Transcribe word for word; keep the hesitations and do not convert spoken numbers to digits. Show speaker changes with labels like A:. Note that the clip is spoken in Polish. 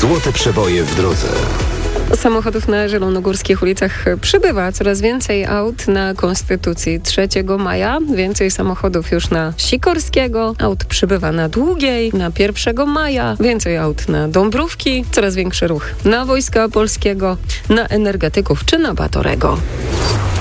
A: Złote przeboje w drodze.
B: Samochodów na zielonogórskich ulicach przybywa. Coraz więcej aut na Konstytucji trzeciego maja. Więcej samochodów już na Sikorskiego. Aut przybywa na Długiej, na pierwszego maja. Więcej aut na Dąbrówki. Coraz większy ruch na Wojska Polskiego, na energetyków czy na Batorego.